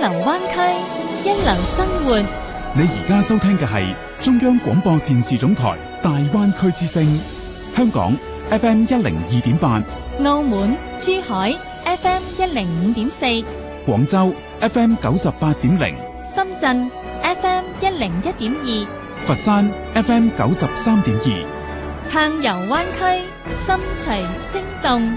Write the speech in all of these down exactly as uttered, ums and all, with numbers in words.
流灣區，一流生活。 你而家收聽嘅係中央廣播電視總台大灣區之聲，香港 F M 一零二點八， 澳門、珠海 F M 一零五點四， 廣州 F M 九十八點零， 深圳 F M 一零一點二， 佛山 F M 九十三點二。 暢遊灣區，心隨聲動。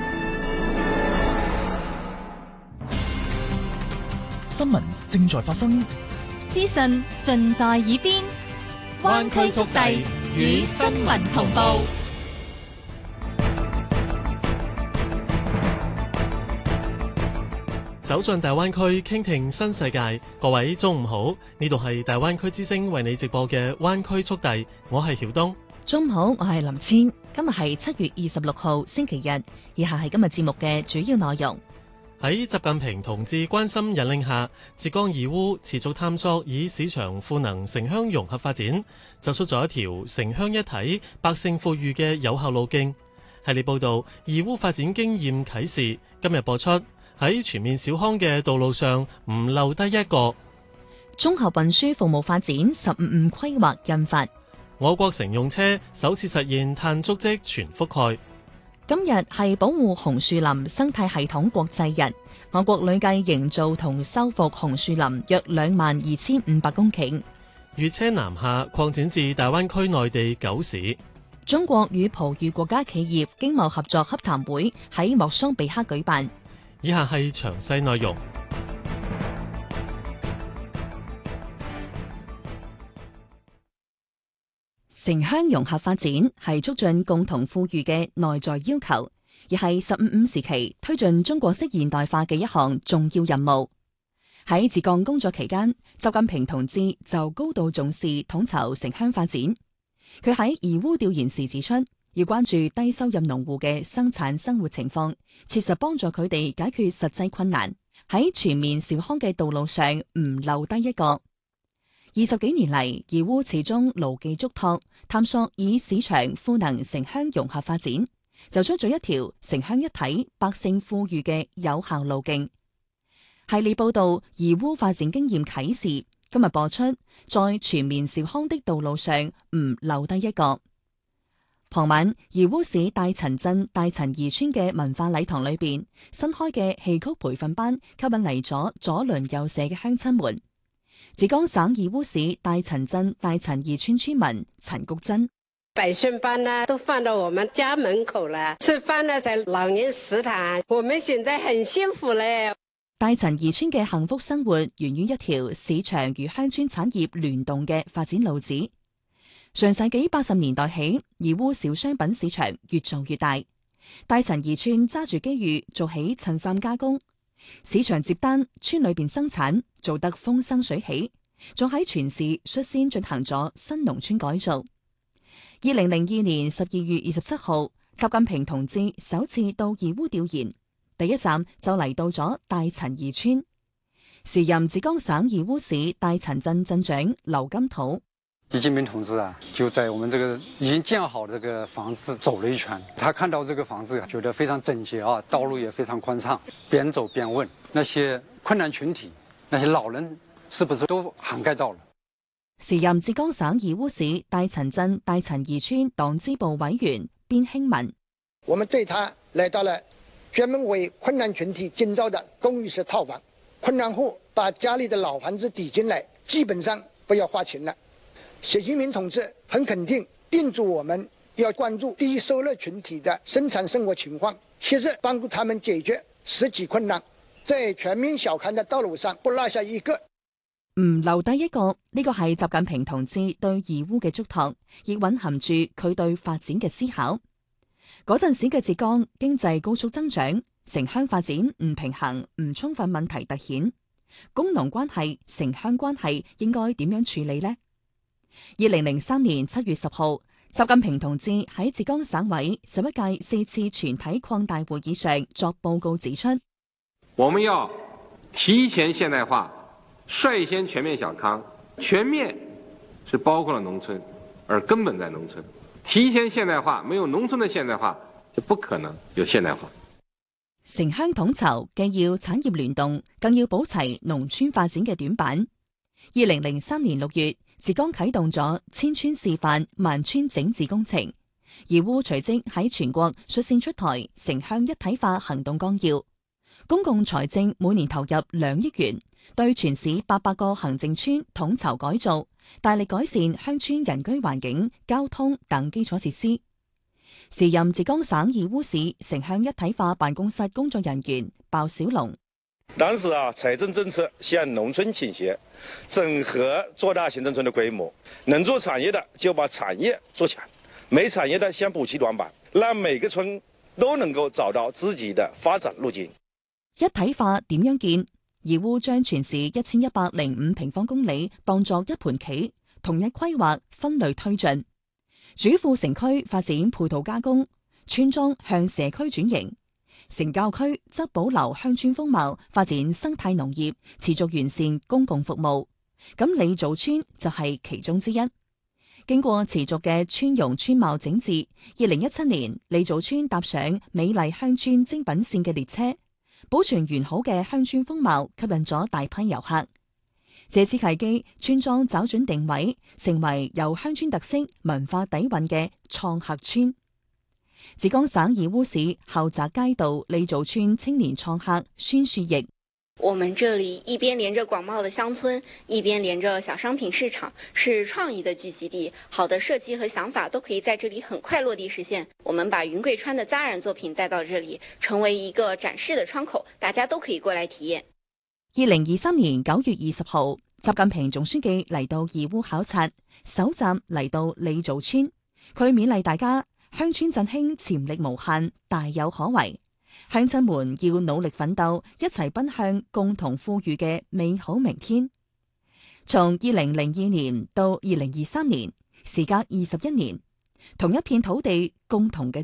新聞正在發生， 資訊盡在耳邊，灣區速遞與新聞同步。 走進大灣區，傾聽新世界。各位中午好，呢度係大灣區之聲為你直播嘅灣區速遞，我係曉東。 中午好，我係林千。今日係七月二十六號星期日，以下係今日節目嘅主要內容。 喺習近平同志關心引領下，浙江義烏持續探索以市場賦能城鄉融合發展，走出咗一條城鄉一體、百姓富裕嘅有效路徑。系列報道義烏發展經驗啟示，今日播出。喺全面小康嘅道路上，唔漏低一個。 綜合運輸服務發展十五五規劃印發。 我國乘用車首次實現碳足跡全覆蓋。 今日係保護紅樹林生態系統國際日，我國累計營造同修復紅樹林約兩萬二千五百公頃。 粵車南下擴展至大灣區內地九市。 中國與葡語國家企業經貿合作洽談會喺莫桑比克舉辦。 以下係詳細內容。 城鄉融合發展係促進共同富裕嘅內在要求，亦係十五五時期推進中國式現代化嘅一項重要任務。喺治港工作期間，習近平同志就高度重視統籌城鄉發展。佢喺義烏調研時指出，要關注低收入農戶嘅生產生活情況，切實幫助佢哋解決實際困難，喺全面小康嘅道路上唔漏低一個。二十幾年嚟，義烏始終牢記囑託，探索以市場賦能城鄉融合發展，走出咗一條城鄉一體、百姓富裕嘅有效路徑。系列報道義烏發展經驗啟示，今日播出，在全面小康的道路上唔漏低一個。傍晚，義烏市大陳鎮大陳兒村嘅文化禮堂裏邊，新開嘅戲曲培訓班吸引嚟咗左鄰右舍嘅鄉親們。浙江省義烏市大陳鎮大陳兒村村民陳菊珍： 培訓班呢都放到我們家門口了，吃飯呢在老年食堂，我們現在很幸福咧。 大陳兒村嘅幸福生活源於一條市場與鄉村產業聯動嘅發展路子。上世紀八十年代起，義烏小商品市場越做越大，大陳兒村揸住機遇做起襯衫加工，市場接單，村裏邊生產做得風生水起，仲喺全市率先進行咗新農村改造。二零零二年十二月二十七號，習近平同志首次到義烏調研，第一站就嚟到咗大陳兒村。時任浙江省義烏市大陳鎮鎮長劉金土。 習近平同志啊，就在我們這個已經建好的這個房子走了一圈，他看到這個房子，覺得非常整潔啊，道路也非常寬敞。邊走邊問那些困難群體，那些老人是不是都涵蓋到了？ 時任浙江省義烏市大陳鎮大陳兒村黨支部委員邊興文： 我們對他來到了專門為困難群體建造的公寓式套房，困難戶把家裏的老房子抵進來，基本上不要花錢了。習近平同志很肯定叮囑我們要關注低收入群體的生產生活情況，切實幫助他們解決實際困難，在全面小康的道路上不落下一個， 唔留低一個。呢個係習近平同志對義烏嘅囑託，亦蘊含住佢對發展嘅思考。嗰陣時嘅浙江經濟高速增長，城鄉發展唔平衡、唔充分問題凸顯，工農關係、城鄉關係應該點樣處理呢？二零零三年七月十號，習近平同志喺浙江省委十一屆四次全體擴大會議上作報告指出， 我們要提前現代化，率先全面小康。全面是包括了農村，而根本在農村。提前現代化，沒有農村的現代化，就不可能有現代化。 城鄉統籌既要產業聯動，更要補齊農村發展嘅短板。二零零三年六月，浙江啟動咗千村示範萬村整治工程，義烏隨即喺全國率先出台城鄉一體化行動綱要，公共財政每年投入兩億元，對全市八百個行政村統籌改造，大力改善鄉村人居環境、交通等基礎設施。時任浙江省義烏市城鄉一體化辦公室工作人員鮑小龍： 當時啊，財政政策向農村傾斜，整合做大行政村的規模，能做產業的就把產業做強，沒產業的先補齊短板，讓每個村都能夠找到自己的發展路徑。 一體化點樣建？義烏將全市一千一百零五平方公里當作一盤棋，統一規劃，分類推進。主副城區發展配套加工，村莊向社區轉型，城郊區則保留鄉村風貌，發展生態農業，持續完善公共服務。咁李祖村就係其中之一。經過持續嘅村容村貌整治，二零一七年李祖村踏上美麗鄉村精品線嘅列車，保存完好嘅鄉村風貌，吸引咗大批遊客。借此契機，村莊找準定位，成為有鄉村特色、文化底蘊嘅創客村。浙江省義烏市後澤街道李祖村青年創客孫樹奕： 我們這裡一邊連着廣袤的鄉村，一邊連着小商品市場，是創意的聚集地。好的設計和想法都可以在這裡很快落地實現。我們把雲貴川的紮染作品帶到這裡，成為一個展示的窗口，大家都可以過來體驗。 二零二三年九月二十號，習近平總書記嚟到義烏考察，首站嚟到李祖村，佢勉勵大家鄉村振興潛力無限，大有可為。鄉親們要努力奮鬥，一齊奔向共同富裕嘅美好明天。從二零零二年到二零二三年，時隔二十一年，同一片土地，共同嘅